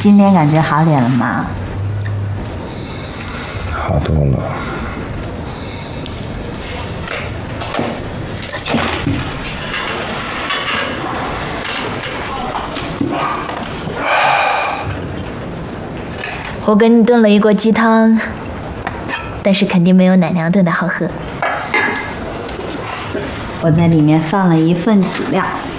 今天感觉好点了吗？ 好多了。 坐起来。我给你炖了一锅鸡汤，但是肯定没有奶娘炖的好喝。我在里面放了一份主料。